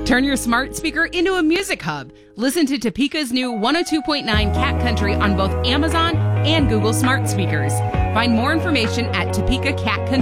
Turn your smart speaker into a music hub. Listen to Topeka's new 102.9 Cat Country on both Amazon and Google Smart Speakers. Find more information at topekacatcountry.com.